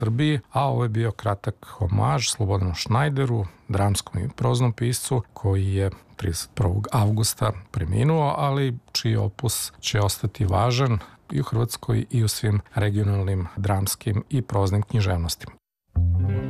Srbiji, a ovo je bio kratak omaž Slobodanu Šnajderu, dramskom i proznom piscu koji je 31. avgusta preminuo, ali čiji opus će ostati važan i u Hrvatskoj i u svim regionalnim dramskim i proznim književnostima.